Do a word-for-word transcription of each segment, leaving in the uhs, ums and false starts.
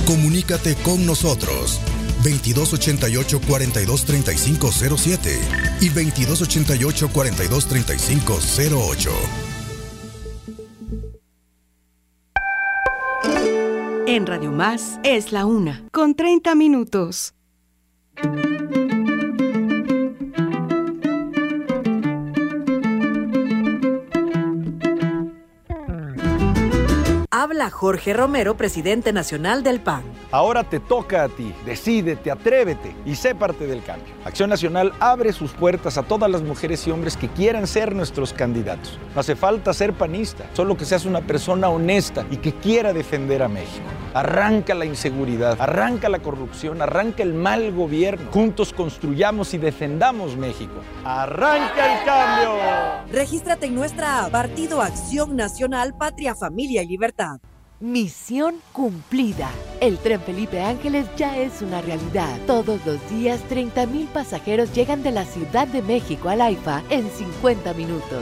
Comunícate con nosotros. veintidós ochenta y ocho, cuarenta y dos, treinta y cinco cero siete y veintidós ochenta y ocho, cuarenta y dos, treinta y cinco cero ocho. En Radio Más es la una, con treinta minutos. Habla Jorge Romero, presidente nacional del P A N. Ahora te toca a ti. Decídete, atrévete y sé parte del cambio. Acción Nacional abre sus puertas a todas las mujeres y hombres que quieran ser nuestros candidatos. No hace falta ser panista, solo que seas una persona honesta y que quiera defender a México. Arranca la inseguridad, arranca la corrupción, arranca el mal gobierno. Juntos construyamos y defendamos México. ¡Arranca el cambio! Regístrate en nuestra app Partido Acción Nacional, Patria, Familia y Libertad. Misión cumplida. El tren Felipe Ángeles ya es una realidad. Todos los días, treinta mil pasajeros llegan de la Ciudad de México al AIFA en cincuenta minutos.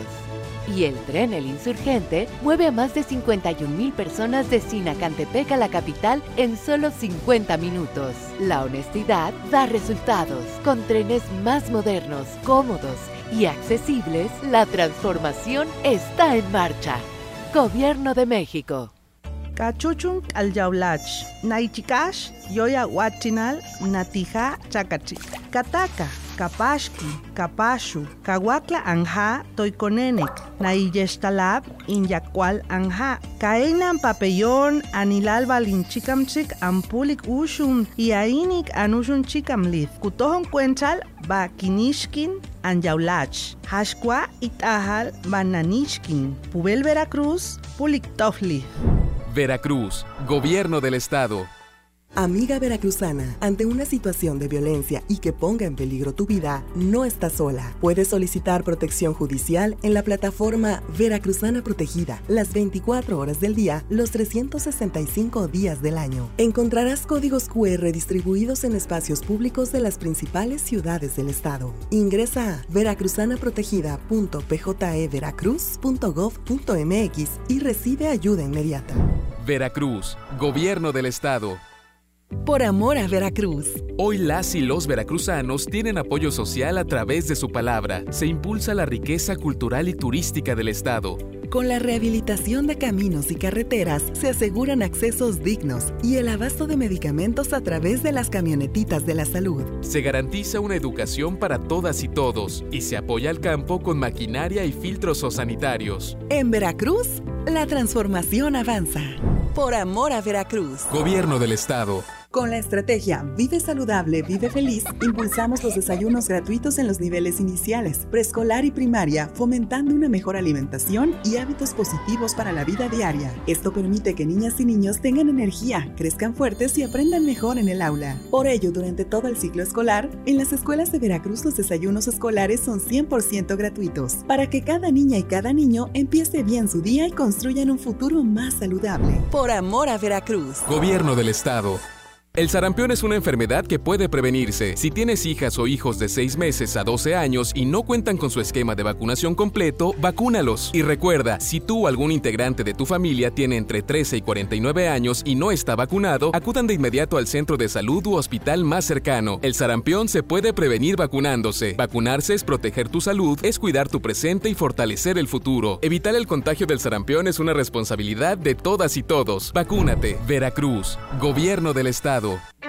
Y el tren El Insurgente mueve a más de cincuenta y un mil personas de Sinacantepec a la capital en solo cincuenta minutos. La honestidad da resultados. Con trenes más modernos, cómodos y accesibles, la transformación está en marcha. Gobierno de México. Cachuchun alyaulach, naichikash, yoya huachinal, natija chakachi, kataka, kapashki, kapashu, kawakla anja, toikonenek, naiyestalab, inyakwal anja, kaenan papellón, anilal balinchikamchik, ampulik ushun, iainik anushun chikamlith, kutohon cuenchal, ba kinishkin, anyaulach, hashkwa itahal, bananishkin, pubel Veracruz, pulik tofli. Veracruz, Gobierno del Estado. Amiga veracruzana, ante una situación de violencia y que ponga en peligro tu vida, no estás sola. Puedes solicitar protección judicial en la plataforma Veracruzana Protegida, las veinticuatro horas del día, los trescientos sesenta y cinco días del año. Encontrarás códigos cu erre distribuidos en espacios públicos de las principales ciudades del estado. Ingresa a veracruzanaprotegida punto p j e veracruz punto gov punto m x y recibe ayuda inmediata. Veracruz, Gobierno del Estado. Por amor a Veracruz. Hoy las y los veracruzanos tienen apoyo social a través de su palabra. Se impulsa la riqueza cultural y turística del estado. Con la rehabilitación de caminos y carreteras, se aseguran accesos dignos y el abasto de medicamentos a través de las camionetitas de la salud. Se garantiza una educación para todas y todos y se apoya al campo con maquinaria y filtros sanitarios. En Veracruz, la transformación avanza. Por amor a Veracruz. Gobierno del Estado. Con la estrategia Vive Saludable, Vive Feliz, impulsamos los desayunos gratuitos en los niveles iniciales, preescolar y primaria, fomentando una mejor alimentación y hábitos positivos para la vida diaria. Esto permite que niñas y niños tengan energía, crezcan fuertes y aprendan mejor en el aula. Por ello, durante todo el ciclo escolar, en las escuelas de Veracruz los desayunos escolares son cien por ciento gratuitos, para que cada niña y cada niño empiece bien su día y construyan un futuro más saludable. Por amor a Veracruz. Gobierno del Estado. El sarampión es una enfermedad que puede prevenirse. Si tienes hijas o hijos de seis meses a doce años y no cuentan con su esquema de vacunación completo, vacúnalos. Y recuerda, si tú o algún integrante de tu familia tiene entre trece y cuarenta y nueve años y no está vacunado, acudan de inmediato al centro de salud u hospital más cercano. El sarampión se puede prevenir vacunándose. Vacunarse es proteger tu salud, es cuidar tu presente y fortalecer el futuro. Evitar el contagio del sarampión es una responsabilidad de todas y todos. Vacúnate. Veracruz, Gobierno del Estado.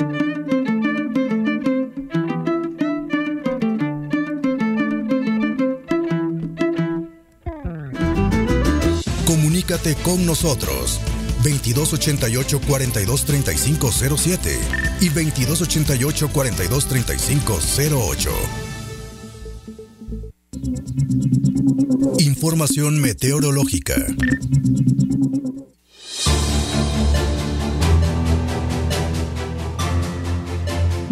Comunícate con nosotros. veintidós ochenta y ocho, cuarenta y dos, treinta y cinco cero siete y veintidós ochenta y ocho, cuarenta y dos, treinta y cinco cero ocho. Información meteorológica.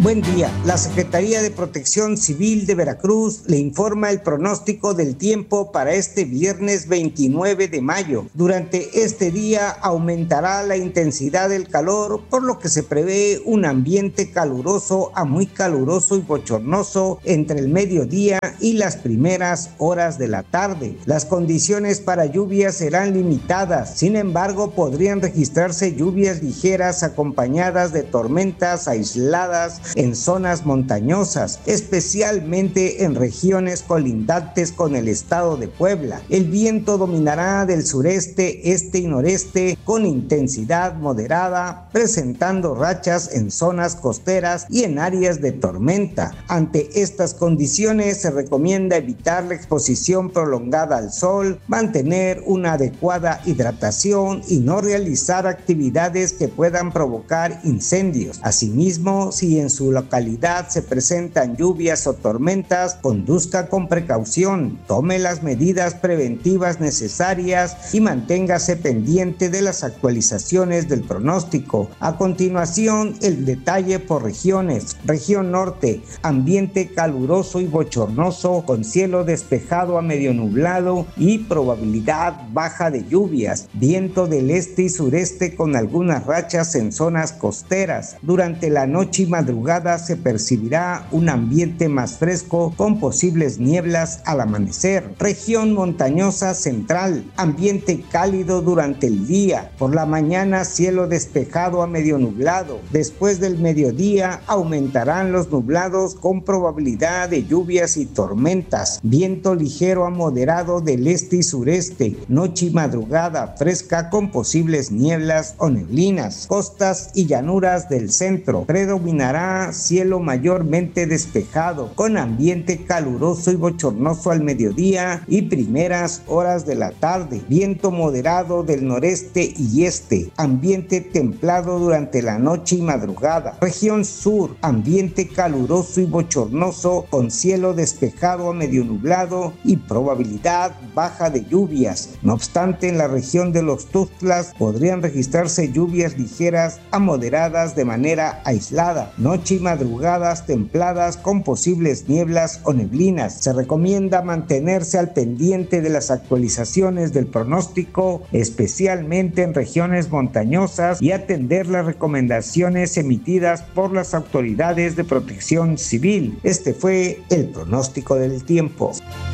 Buen día. La Secretaría de Protección Civil de Veracruz le informa el pronóstico del tiempo para este viernes veintinueve de mayo. Durante este día aumentará la intensidad del calor, por lo que se prevé un ambiente caluroso a muy caluroso y bochornoso entre el mediodía y las primeras horas de la tarde. Las condiciones para lluvias serán limitadas, sin embargo podrían registrarse lluvias ligeras acompañadas de tormentas aisladas en zonas montañosas, especialmente en regiones colindantes con el estado de Puebla. El viento dominará del sureste, este y noreste con intensidad moderada, presentando rachas en zonas costeras y en áreas de tormenta. Ante estas condiciones se recomienda evitar la exposición prolongada al sol, mantener una adecuada hidratación y no realizar actividades que puedan provocar incendios. Asimismo, si en su localidad se presentan lluvias o tormentas, conduzca con precaución, tome las medidas preventivas necesarias y manténgase pendiente de las actualizaciones del pronóstico. A continuación, el detalle por regiones. Región norte, ambiente caluroso y bochornoso con cielo despejado a medio nublado y probabilidad baja de lluvias, viento del este y sureste con algunas rachas en zonas costeras. Durante la noche y madrugada se percibirá un ambiente más fresco con posibles nieblas al amanecer. Región montañosa central, ambiente cálido durante el día. Por la mañana cielo despejado a medio nublado. Después del mediodía aumentarán los nublados con probabilidad de lluvias y tormentas. Viento ligero a moderado del este y sureste. Noche y madrugada fresca con posibles nieblas o neblinas. Costas y llanuras del centro. Predominará cielo mayormente despejado, con ambiente caluroso y bochornoso al mediodía y primeras horas de la tarde. Viento moderado del noreste y este. Ambiente templado durante la noche y madrugada. Región sur, ambiente caluroso y bochornoso, con cielo despejado a medio nublado y probabilidad baja de lluvias. No obstante, en la región de los Tuxtlas podrían registrarse lluvias ligeras a moderadas de manera aislada. Noche y madrugadas templadas con posibles nieblas o neblinas. Se recomienda mantenerse al pendiente de las actualizaciones del pronóstico, especialmente en regiones montañosas, y atender las recomendaciones emitidas por las autoridades de protección civil. Este fue el pronóstico del tiempo.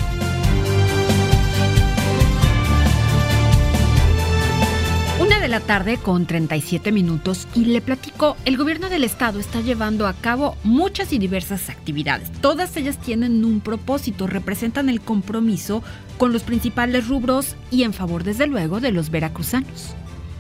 De la tarde con treinta y siete minutos y le platico, el gobierno del estado está llevando a cabo muchas y diversas actividades. Todas ellas tienen un propósito, representan el compromiso con los principales rubros y en favor, desde luego, de los veracruzanos.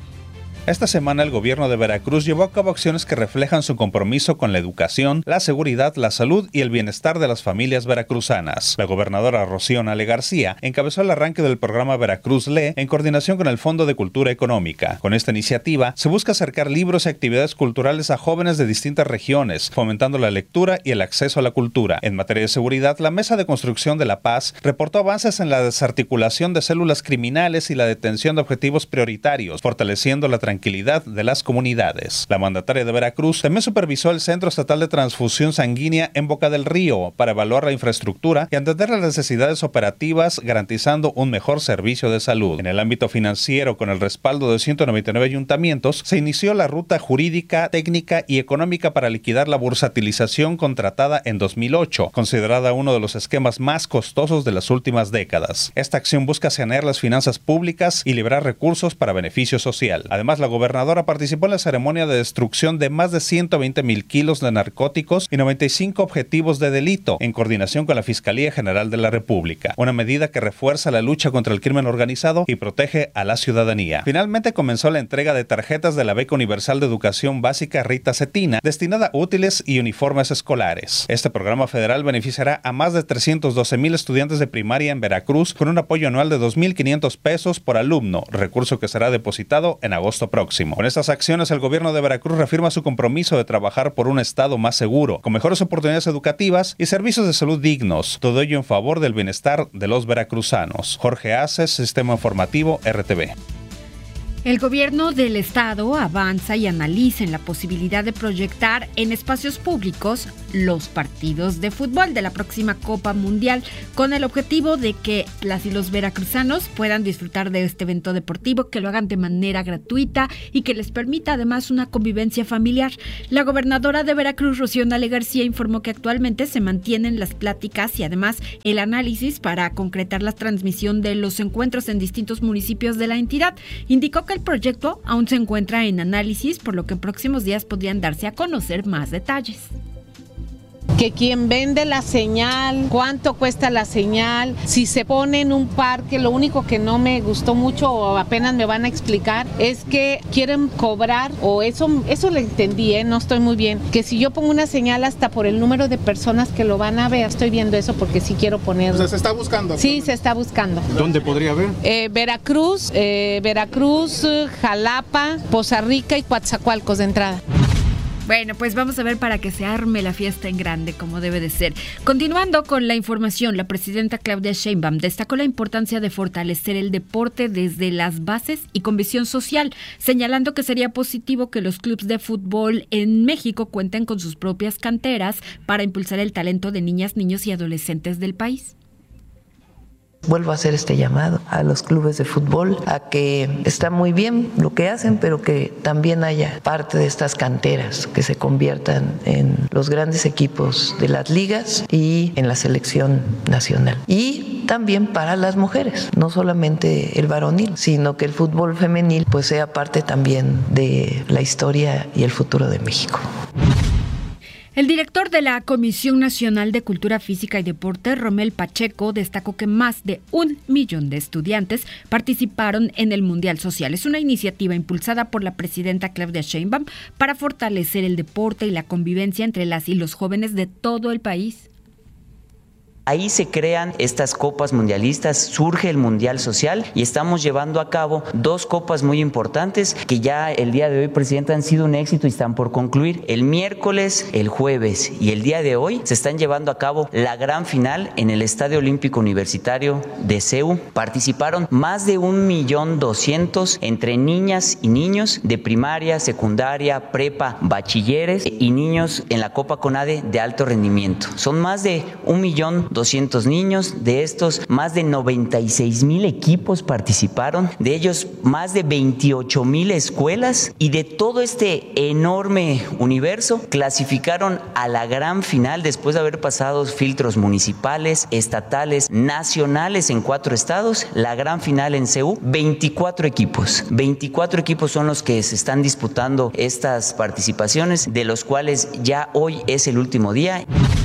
Esta semana el gobierno de Veracruz llevó a cabo acciones que reflejan su compromiso con la educación, la seguridad, la salud y el bienestar de las familias veracruzanas. La gobernadora Rocío Nale García encabezó el arranque del programa Veracruz Lee en coordinación con el Fondo de Cultura Económica. Con esta iniciativa se busca acercar libros y actividades culturales a jóvenes de distintas regiones, fomentando la lectura y el acceso a la cultura. En materia de seguridad, la Mesa de Construcción de la Paz reportó avances en la desarticulación de células criminales y la detención de objetivos prioritarios, fortaleciendo la tranquilidad de las comunidades. La mandataria de Veracruz también supervisó el Centro Estatal de Transfusión Sanguínea en Boca del Río para evaluar la infraestructura y atender las necesidades operativas, garantizando un mejor servicio de salud. En el ámbito financiero, con el respaldo de ciento noventa y nueve ayuntamientos, se inició la ruta jurídica, técnica y económica para liquidar la bursatilización contratada en dos mil ocho, considerada uno de los esquemas más costosos de las últimas décadas. Esta acción busca sanear las finanzas públicas y liberar recursos para beneficio social. Además, la gobernadora participó en la ceremonia de destrucción de más de ciento veinte mil kilos de narcóticos y noventa y cinco objetivos de delito, en coordinación con la Fiscalía General de la República, una medida que refuerza la lucha contra el crimen organizado y protege a la ciudadanía. Finalmente comenzó la entrega de tarjetas de la Beca Universal de Educación Básica Rita Cetina, destinada a útiles y uniformes escolares. Este programa federal beneficiará a más de trescientos doce mil estudiantes de primaria en Veracruz con un apoyo anual de dos mil quinientos pesos por alumno, recurso que será depositado en agosto próximo. Con estas acciones, el gobierno de Veracruz reafirma su compromiso de trabajar por un estado más seguro, con mejores oportunidades educativas y servicios de salud dignos, todo ello en favor del bienestar de los veracruzanos. Jorge Aces, Sistema Informativo R T V. El gobierno del estado avanza y analiza en la posibilidad de proyectar en espacios públicos los partidos de fútbol de la próxima Copa Mundial, con el objetivo de que las y los veracruzanos puedan disfrutar de este evento deportivo, que lo hagan de manera gratuita y que les permita además una convivencia familiar. La gobernadora de Veracruz, Rocío Nale García, informó que actualmente se mantienen las pláticas y además el análisis para concretar la transmisión de los encuentros en distintos municipios de la entidad. Indicó que el proyecto aún se encuentra en análisis, por lo que en próximos días podrían darse a conocer más detalles. Que quien vende la señal, cuánto cuesta la señal, si se pone en un parque. Lo único que no me gustó mucho o apenas me van a explicar es que quieren cobrar, o eso eso lo entendí, ¿eh? No estoy muy bien, que si yo pongo una señal hasta por el número de personas que lo van a ver. Estoy viendo eso porque sí quiero ponerlo. O sea, ¿se está buscando? Sí, se está buscando. ¿Dónde podría haber? Eh, Veracruz, eh, Veracruz, Jalapa, Poza Rica y Coatzacoalcos de entrada. Bueno, pues vamos a ver para que se arme la fiesta en grande, como debe de ser. Continuando con la información, la presidenta Claudia Sheinbaum destacó la importancia de fortalecer el deporte desde las bases y con visión social, señalando que sería positivo que los clubes de fútbol en México cuenten con sus propias canteras para impulsar el talento de niñas, niños y adolescentes del país. Vuelvo a hacer este llamado a los clubes de fútbol a que está muy bien lo que hacen, pero que también haya parte de estas canteras que se conviertan en los grandes equipos de las ligas y en la selección nacional. Y también para las mujeres, no solamente el varonil, sino que el fútbol femenil pues sea parte también de la historia y el futuro de México. El director de la Comisión Nacional de Cultura Física y Deporte, Romel Pacheco, destacó que más de un millón de estudiantes participaron en el Mundial Social. Es una iniciativa impulsada por la presidenta Claudia Sheinbaum para fortalecer el deporte y la convivencia entre las y los jóvenes de todo el país. Ahí se crean estas copas mundialistas, surge el Mundial Social y estamos llevando a cabo dos copas muy importantes que ya el día de hoy, Presidenta, han sido un éxito y están por concluir. El miércoles, el jueves y el día de hoy se están llevando a cabo la gran final en el Estadio Olímpico Universitario de C E U. Participaron más de un millón doscientos entre niñas y niños de primaria, secundaria, prepa, bachilleres y niños en la Copa CONADE de alto rendimiento. Son más de un millón doscientos niños, de estos más de noventa y seis mil equipos participaron, de ellos más de veintiocho mil escuelas, y de todo este enorme universo clasificaron a la gran final después de haber pasado filtros municipales, estatales, nacionales en cuatro estados, la gran final en C E U, veinticuatro equipos, veinticuatro equipos son los que se están disputando estas participaciones, de los cuales ya hoy es el último día.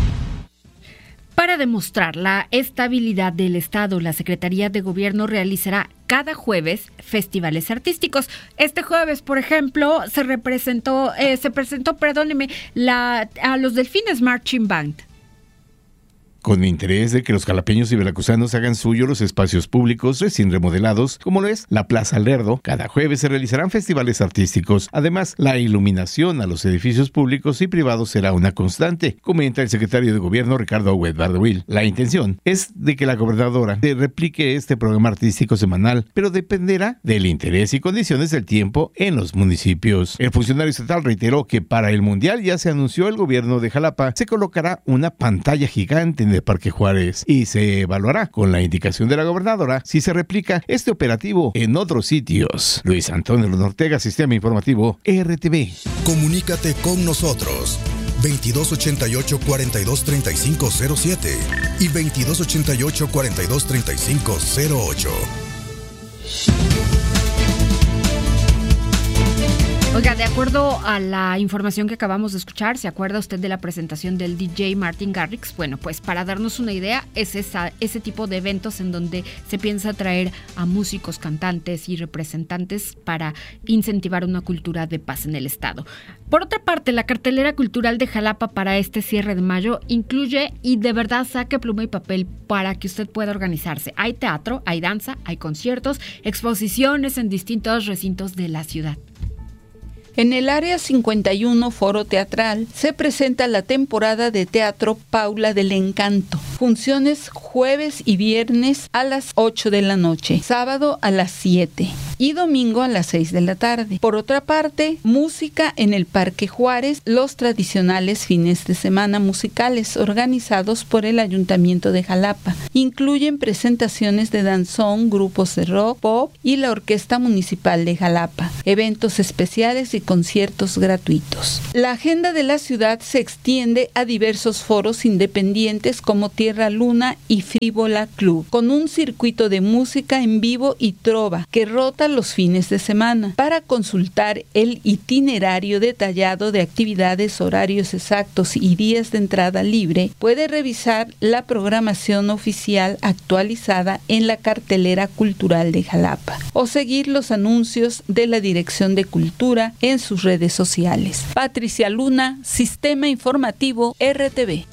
Para demostrar la estabilidad del Estado, la Secretaría de Gobierno realizará cada jueves festivales artísticos. Este jueves, por ejemplo, se representó, eh, se presentó, perdóneme, la, a los Delfines Marching Band. Con interés de que los jalapeños y veracruzanos hagan suyo los espacios públicos recién remodelados, como lo es la Plaza Lerdo, cada jueves se realizarán festivales artísticos. Además, la iluminación a los edificios públicos y privados será una constante, comenta el secretario de Gobierno Ricardo Agüed Bardawil. La intención es de que la gobernadora replique este programa artístico semanal, pero dependerá del interés y condiciones del tiempo en los municipios. El funcionario estatal reiteró que para el Mundial ya se anunció el gobierno de Jalapa, se colocará una pantalla gigante en de Parque Juárez y se evaluará con la indicación de la gobernadora si se replica este operativo en otros sitios. Luis Antonio Ortega, Sistema Informativo R T V. Comunícate con nosotros veintidós ochenta y ocho, cuarenta y dos, treinta y cinco cero siete y veintidós ochenta y ocho, cuarenta y dos, treinta y cinco cero ocho. Oiga, de acuerdo a la información que acabamos de escuchar, ¿se acuerda usted de la presentación del D J Martin Garrix? Bueno, pues para darnos una idea, es esa, ese tipo de eventos en donde se piensa traer a músicos, cantantes y representantes para incentivar una cultura de paz en el estado. Por otra parte, la cartelera cultural de Jalapa para este cierre de mayo incluye, y de verdad saque pluma y papel para que usted pueda organizarse. Hay teatro, hay danza, hay conciertos, exposiciones en distintos recintos de la ciudad. En el Área cincuenta y uno Foro Teatral se presenta la temporada de teatro Paula del Encanto. Funciones jueves y viernes a las ocho de la noche, sábado a las siete. y domingo a las seis de la tarde. Por otra parte, música en el Parque Juárez, los tradicionales fines de semana musicales organizados por el Ayuntamiento de Jalapa. Incluyen presentaciones de danzón, grupos de rock, pop y la Orquesta Municipal de Jalapa, eventos especiales y conciertos gratuitos. La agenda de la ciudad se extiende a diversos foros independientes como Tierra Luna y Frívola Club, con un circuito de música en vivo y trova que rota los fines de semana. Para consultar el itinerario detallado de actividades, horarios exactos y días de entrada libre, puede revisar la programación oficial actualizada en la cartelera cultural de Jalapa o seguir los anuncios de la Dirección de Cultura en sus redes sociales. Patricia Luna, Sistema Informativo R T V.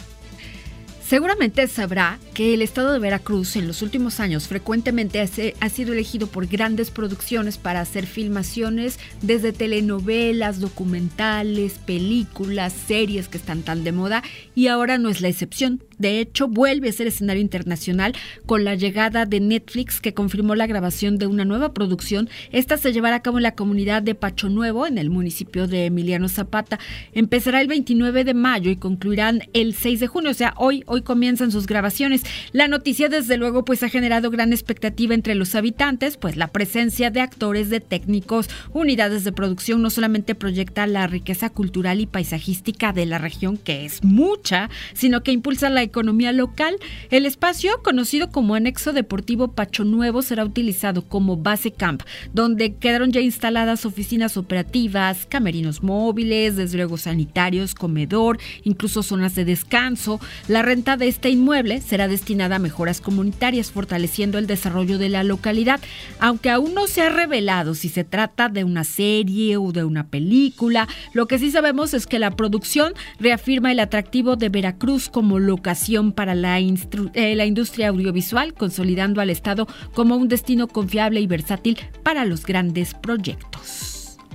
Seguramente sabrá que el estado de Veracruz en los últimos años frecuentemente ha sido elegido por grandes producciones para hacer filmaciones desde telenovelas, documentales, películas, series que están tan de moda, y ahora no es la excepción. De hecho, vuelve a ser escenario internacional con la llegada de Netflix, que confirmó la grabación de una nueva producción. Esta se llevará a cabo en la comunidad de Pacho Nuevo, en el municipio de Emiliano Zapata. Empezará el veintinueve de mayo y concluirán el seis de junio, o sea, hoy, hoy comienzan sus grabaciones. La noticia, desde luego, pues ha generado gran expectativa entre los habitantes, pues la presencia de actores, de técnicos, unidades de producción no solamente proyecta la riqueza cultural y paisajística de la región, que es mucha, sino que impulsa la economía local. El espacio, conocido como Anexo Deportivo Pacho Nuevo, será utilizado como base camp, donde quedaron ya instaladas oficinas operativas, camerinos móviles, desde luego sanitarios, comedor, incluso zonas de descanso. La renta de este inmueble será destinada a mejoras comunitarias, fortaleciendo el desarrollo de la localidad. Aunque aún no se ha revelado si se trata de una serie o de una película, lo que sí sabemos es que la producción reafirma el atractivo de Veracruz como locación para la, instru- eh, la industria audiovisual, consolidando al estado como un destino confiable y versátil para los grandes proyectos.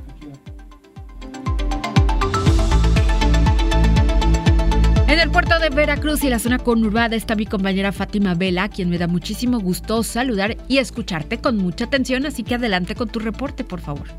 En el puerto de Veracruz y la zona conurbada está mi compañera Fátima Vela, a quien me da muchísimo gusto saludar y escucharte con mucha atención, así que adelante con tu reporte, por favor.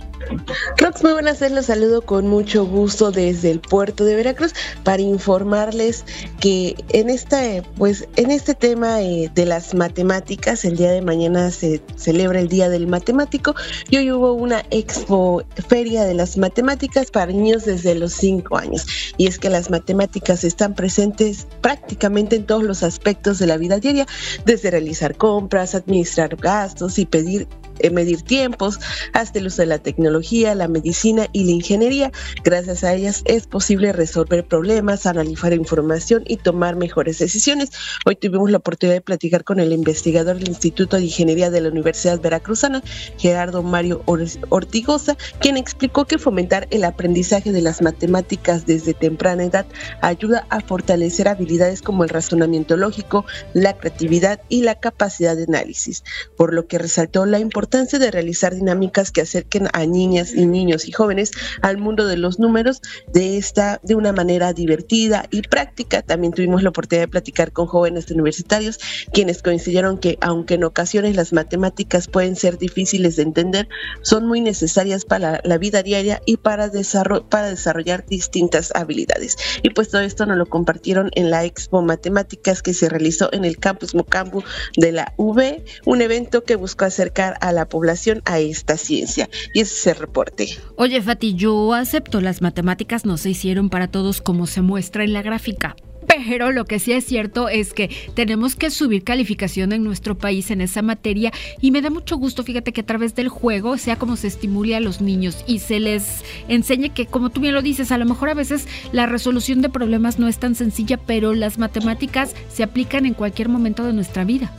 Rox, muy buenas tardes, los saludo con mucho gusto desde el puerto de Veracruz para informarles que en este, pues, en este tema eh, de las matemáticas, el día de mañana se celebra el Día del Matemático y hoy hubo una expo feria de las matemáticas para niños desde los cinco años. Y es que las matemáticas están presentes prácticamente en todos los aspectos de la vida diaria, desde realizar compras, administrar gastos y pedir medir tiempos, hasta el uso de la tecnología, la medicina y la ingeniería. Gracias a ellas es posible resolver problemas, analizar información y tomar mejores decisiones. Hoy tuvimos la oportunidad de platicar con el investigador del Instituto de Ingeniería de la Universidad Veracruzana, Gerardo Mario Ortigosa, quien explicó que fomentar el aprendizaje de las matemáticas desde temprana edad ayuda a fortalecer habilidades como el razonamiento lógico, la creatividad y la capacidad de análisis, por lo que resaltó la importancia de realizar dinámicas que acerquen a niñas y niños y jóvenes al mundo de los números de esta de una manera divertida y práctica. También tuvimos la oportunidad de platicar con jóvenes universitarios, quienes coincidieron que aunque en ocasiones las matemáticas pueden ser difíciles de entender, son muy necesarias para la vida diaria y para, desarroll- para desarrollar distintas habilidades. Y pues todo esto nos lo compartieron en la Expo Matemáticas que se realizó en el Campus Mocambo de la U B, un evento que buscó acercar a la población a esta ciencia. Y ese es el reporte. Oye, Fati, yo acepto, las matemáticas no se hicieron para todos como se muestra en la gráfica. Pero lo que sí es cierto es que tenemos que subir calificación en nuestro país en esa materia, y me da mucho gusto, fíjate, que a través del juego sea como se estimule a los niños y se les enseñe que, como tú bien lo dices, a lo mejor a veces la resolución de problemas no es tan sencilla, pero las matemáticas se aplican en cualquier momento de nuestra vida.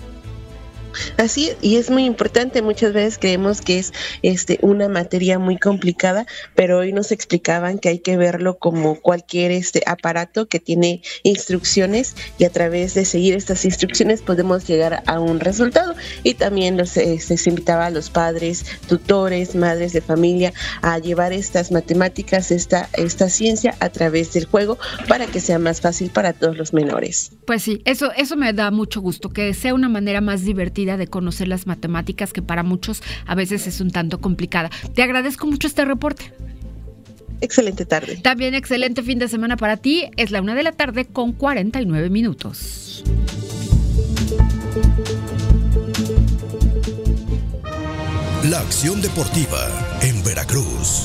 Así, y es muy importante. Muchas veces creemos que es este una materia muy complicada, pero hoy nos explicaban que hay que verlo como cualquier este aparato que tiene instrucciones, y a través de seguir estas instrucciones podemos llegar a un resultado. Y también los, este, se invitaba a los padres, tutores, madres de familia a llevar estas matemáticas, esta, esta ciencia a través del juego para que sea más fácil para todos los menores. Pues sí, eso, eso me da mucho gusto, que sea una manera más divertida divertida de conocer las matemáticas, que para muchos a veces es un tanto complicada. Te agradezco mucho este reporte. Excelente tarde. También excelente fin de semana para ti. Es la una de la tarde con cuarenta y nueve minutos. La acción deportiva en Veracruz.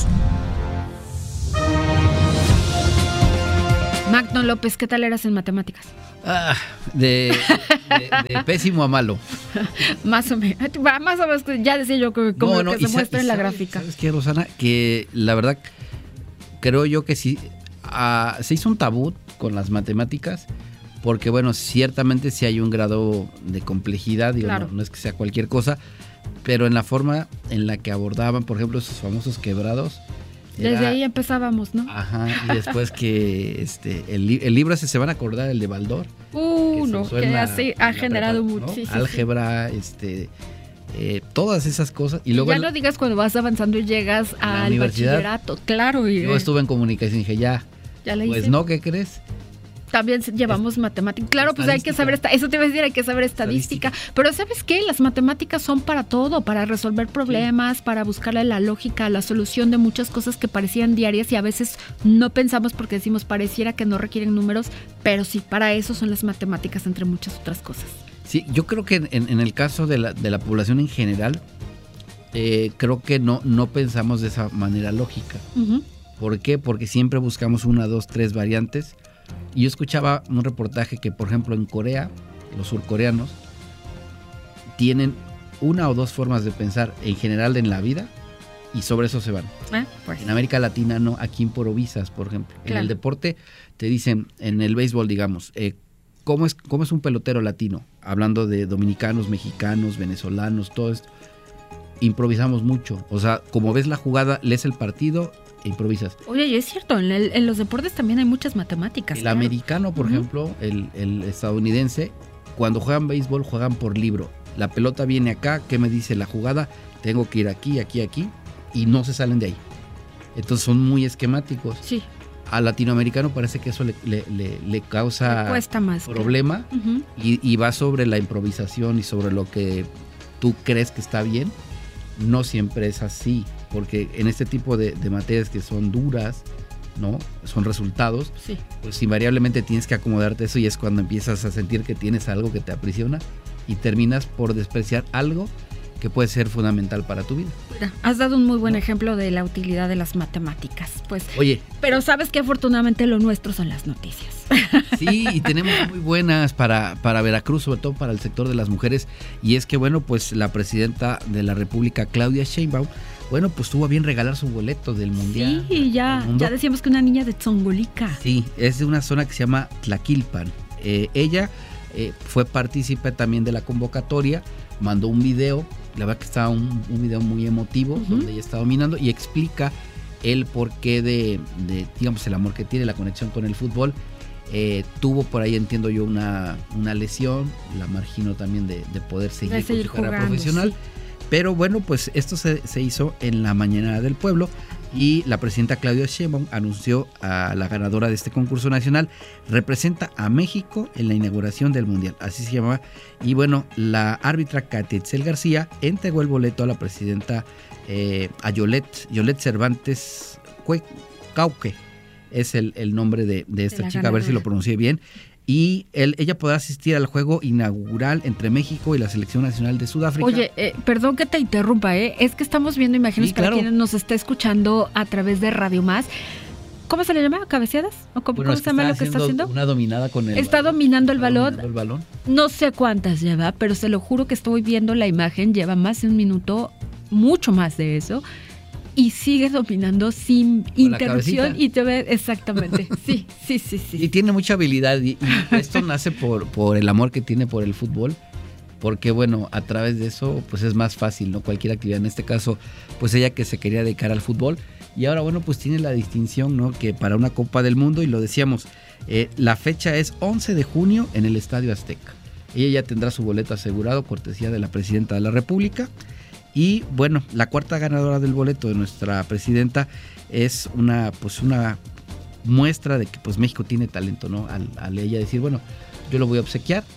Magno López, ¿qué tal eras en matemáticas? Ah, de, de, de pésimo a malo. Más o menos, más o menos, ya decía yo que como no, no, que se muestra en la sabes, gráfica. ¿Sabes qué, Rosana? Que la verdad creo yo que sí, uh, se hizo un tabú con las matemáticas, porque bueno, ciertamente sí hay un grado de complejidad, digo, claro. no, no es que sea cualquier cosa, pero en la forma en la que abordaban, por ejemplo, esos famosos quebrados. Era, desde ahí empezábamos, ¿no? Ajá, y después que este el, el libro ese se van a acordar, el de Baldor. Uh, que no, que así ha generado prepa, mucho. ¿no? Sí, sí, Álgebra, sí. este... Eh, todas esas cosas y luego ya el, no digas cuando vas avanzando y llegas al bachillerato, claro. Y, yo estuve en comunicación y dije ya, ya le pues hice. No, ¿qué crees? También llevamos matemáticas, claro, pues hay que saber, esta, eso te iba a decir, hay que saber estadística, estadística. Pero ¿sabes qué? Las matemáticas son para todo, para resolver problemas, sí. para buscarle la lógica, la solución de muchas cosas que parecían diarias y a veces no pensamos porque decimos pareciera que no requieren números, pero sí, para eso son las matemáticas entre muchas otras cosas. Sí, yo creo que en, en el caso de la, de la población en general, eh, creo que no, no pensamos de esa manera lógica. Uh-huh. ¿Por qué? Porque siempre buscamos una, dos, tres variantes. Y yo escuchaba un reportaje que, por ejemplo, en Corea, los surcoreanos tienen una o dos formas de pensar en general en la vida y sobre eso se van. ¿Eh? Pues. En América Latina no, aquí improvisas, por ejemplo. Claro. En el deporte te dicen, en el béisbol, digamos, eh, ¿Cómo es, ¿Cómo es un pelotero latino? Hablando de dominicanos, mexicanos, venezolanos, todo esto. Improvisamos mucho. O sea, como ves la jugada, lees el partido e improvisas. Oye, y es cierto, en, el, en los deportes también hay muchas matemáticas. El claro. americano, por uh-huh. ejemplo, el, el estadounidense, cuando juegan béisbol, juegan por libro. La pelota viene acá, ¿qué me dice la jugada? Tengo que ir aquí, aquí, aquí, y no se salen de ahí. Entonces son muy esquemáticos. Sí. Al latinoamericano parece que eso le, le, le, le causa le cuesta más, problema que... uh-huh. y, y va sobre la improvisación y sobre lo que tú crees que está bien. No siempre es así, porque en este tipo de, de materias que son duras, ¿no? Son resultados, sí. pues invariablemente tienes que acomodarte eso y es cuando empiezas a sentir que tienes algo que te aprisiona y terminas por despreciar algo que puede ser fundamental para tu vida. Mira, has dado un muy buen ejemplo de la utilidad de las matemáticas, pues. Oye, pero sabes que afortunadamente lo nuestro son las noticias. Sí, y tenemos muy buenas para, para Veracruz, sobre todo para el sector de las mujeres, y es que bueno, pues la presidenta de la República, Claudia Sheinbaum, bueno, pues tuvo a bien regalar su boleto del Mundial. Sí, ya, ya decíamos que una niña de Tzongolica. Sí, es de una zona que se llama Tlaquilpan. Eh, ella eh, fue partícipe también de la convocatoria, mandó un video. La verdad que está un, un video muy emotivo, uh-huh. donde ella está dominando y explica el porqué de, de, digamos, el amor que tiene, la conexión con el fútbol. Eh, tuvo por ahí, entiendo yo, una, una lesión, la marginó también de, de poder seguir, de seguir con su carrera profesional. Sí. Pero bueno, pues esto se, se hizo en la Mañanera del Pueblo y la presidenta Claudia Sheinbaum anunció a la ganadora de este concurso nacional, representa a México en la inauguración del Mundial, así se llamaba. Y bueno, la árbitra Katia Itzel García entregó el boleto a la presidenta, eh, a Yolette, Yolette Cervantes Cauque, es el, el nombre de, de esta de chica, ganadora. A ver si lo pronuncié bien. Y él, ella podrá asistir al juego inaugural entre México y la Selección Nacional de Sudáfrica. Oye, eh, perdón que te interrumpa, ¿eh? Es que estamos viendo imágenes sí, para claro. quienes nos está escuchando a través de Radio Más. ¿Cómo se le llama? ¿Cabeceadas? ¿O cómo, bueno, ¿cómo se llama lo que está haciendo? Una dominada con el Está balón. dominando el está balón. Dominando el balón. No sé cuántas lleva, pero se lo juro que estoy viendo la imagen. Lleva más de un minuto, mucho más de eso. Y sigue dominando sin con interrupción y te ve exactamente. Sí, sí, sí, sí. Y tiene mucha habilidad y, y esto nace por, por el amor que tiene por el fútbol, porque bueno, a través de eso pues es más fácil, ¿no? Cualquier actividad, en este caso, pues ella que se quería dedicar al fútbol y ahora bueno, pues tiene la distinción, ¿no? Que para una Copa del Mundo, y lo decíamos, eh, la fecha es once de junio en el Estadio Azteca. Ella ya tendrá su boleto asegurado, cortesía de la Presidenta de la República. Y bueno, la cuarta ganadora del boleto de nuestra presidenta es una, pues una muestra de que pues México tiene talento, ¿no? Al, al ella decir, bueno, yo lo voy a obsequiar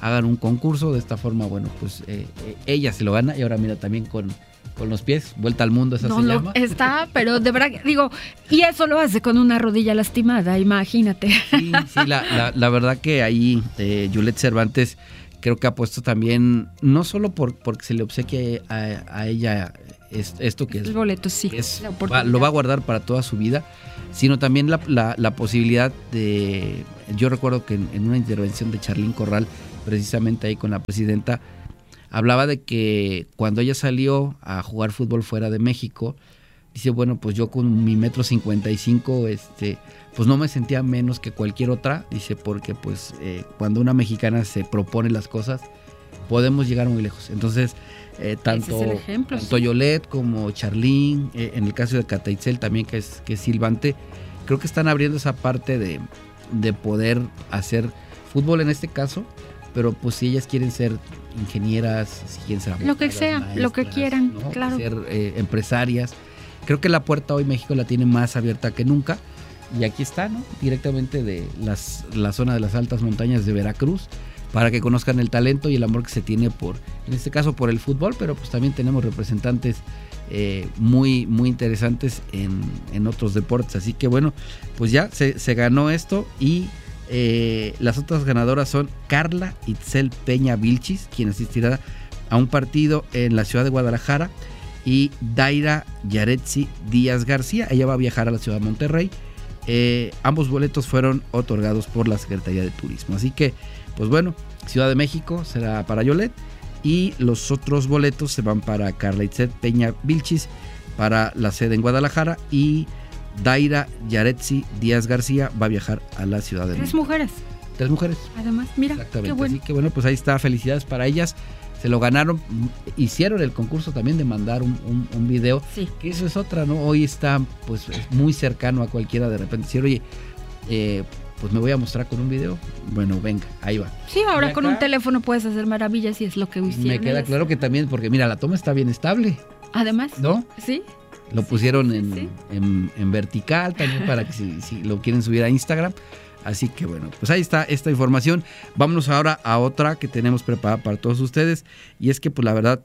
hagan un concurso. De esta forma, bueno, pues eh, eh, ella se lo gana y ahora mira también con, con los pies, vuelta al mundo, esa no, se lo llama. Está, pero de verdad, digo, y eso lo hace con una rodilla lastimada, imagínate. Sí, sí, la, la, la verdad que ahí eh, Yulette Cervantes creo que ha puesto también, no solo por porque se le obsequia a, a ella es, esto que es... El boleto, sí. Es, va, lo va a guardar para toda su vida, sino también la, la, la posibilidad de... Yo recuerdo que en, en una intervención de Charlín Corral, precisamente ahí con la presidenta, hablaba de que cuando ella salió a jugar fútbol fuera de México, dice, bueno, pues yo con mi metro cincuenta y cinco, este, pues no me sentía menos que cualquier otra, dice, porque pues eh, cuando una mexicana se propone las cosas, podemos llegar muy lejos. Entonces, eh, tanto, Ese es el ejemplo, tanto sí. Yolette como Charlín, eh, en el caso de Cata Itzel también, que es, que es silbante, creo que están abriendo esa parte de, de poder hacer fútbol en este caso, pero pues si ellas quieren ser ingenieras, si quieren ser abogadas, Lo que sea, maestras, lo que quieran, ¿no? claro. Ser eh, empresarias. Creo que la puerta hoy México la tiene más abierta que nunca. Y aquí está, ¿no? Directamente de las, la zona de las altas montañas de Veracruz, para que conozcan el talento y el amor que se tiene por, en este caso por el fútbol, pero pues también tenemos representantes eh, muy, muy interesantes en, en otros deportes. Así que bueno, pues ya se, se ganó esto y eh, las otras ganadoras son Carla Itzel Peña Vilchis, quien asistirá a un partido en la ciudad de Guadalajara, y Daira Yaretsi Díaz García, ella va a viajar a la ciudad de Monterrey. Eh, ambos boletos fueron otorgados por la Secretaría de Turismo. Así que, pues bueno, Ciudad de México será para Yolette y los otros boletos se van para Carla Itzel Peña Vilchis para la sede en Guadalajara, y Daira Yaretsi Díaz García va a viajar a la Ciudad de Tres México. mujeres. Tres mujeres. Además, mira, Exactamente. qué bueno. Así que bueno, pues ahí está, felicidades para ellas. Se lo ganaron, hicieron el concurso también de mandar un, un, un video, sí. Que eso es otra, ¿no? Hoy está pues muy cercano a cualquiera, de repente decir, oye, eh, pues me voy a mostrar con un video. Bueno, venga, ahí va. Sí, ahora Y con acá un teléfono puedes hacer maravillas y es lo que hicieron. me queda ellas. claro que también, porque mira, la toma está bien estable, Además, ¿no? Sí. Lo pusieron sí, en, sí. En, en vertical también para que si, si lo quieren subir a Instagram. Así que bueno, pues ahí está esta información. Vámonos ahora a otra que tenemos preparada para todos ustedes. Y es que pues la verdad,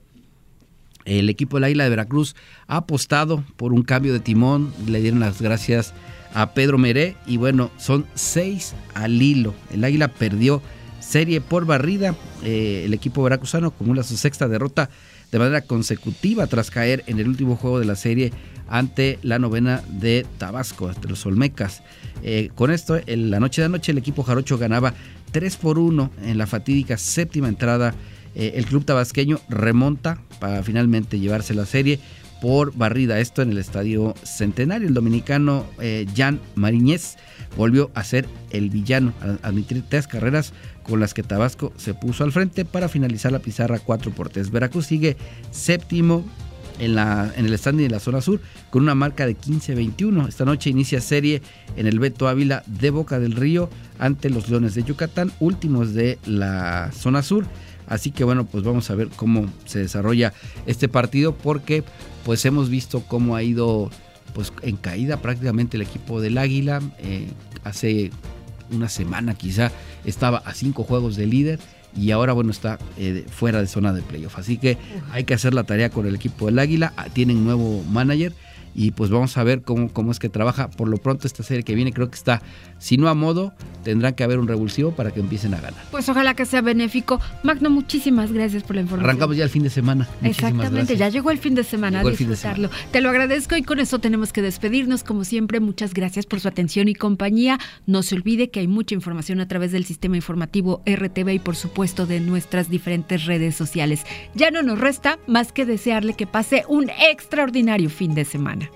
el equipo del Águila de Veracruz ha apostado por un cambio de timón. Le dieron las gracias a Pedro Meré. Y bueno, son seis al hilo. El Águila perdió serie por barrida. Eh, el equipo veracruzano acumula su sexta derrota de manera consecutiva tras caer en el último juego de la serie ante la novena de Tabasco, ante los Olmecas. Eh, con esto, en la noche de anoche, el equipo jarocho ganaba tres por uno en la fatídica séptima entrada. Eh, el club tabasqueño remonta para finalmente llevarse la serie por barrida. Esto en el Estadio Centenario. El dominicano eh, Jan Mariñez volvió a ser el villano al admitir tres carreras con las que Tabasco se puso al frente para finalizar la pizarra cuatro por tres. Veracruz sigue séptimo en, la, en el standing de la zona sur con una marca de quince veintiuno. Esta noche inicia serie en el Beto Ávila de Boca del Río ante los Leones de Yucatán, últimos de la zona sur. Así que bueno, pues vamos a ver cómo se desarrolla este partido, porque pues hemos visto cómo ha ido pues en caída prácticamente el equipo del Águila. Eh, hace una semana quizá estaba a cinco juegos de líder y ahora bueno está eh, fuera de zona de playoff. Así que hay que hacer la tarea con el equipo del Águila. Tienen nuevo manager y pues vamos a ver cómo, cómo es que trabaja. Por lo pronto esta serie que viene creo que está, si no a modo, tendrá que haber un revulsivo para que empiecen a ganar. Pues ojalá que sea benéfico. Magno, muchísimas gracias por la información. Arrancamos ya el fin de semana. Muchísimas Exactamente, gracias. ya llegó el fin de semana, Llegó a el fin de disfrutarlo. Te lo agradezco y con eso tenemos que despedirnos. Como siempre, muchas gracias por su atención y compañía. No se olvide que hay mucha información a través del sistema informativo R T V y por supuesto de nuestras diferentes redes sociales. Ya no nos resta más que desearle que pase un extraordinario fin de semana.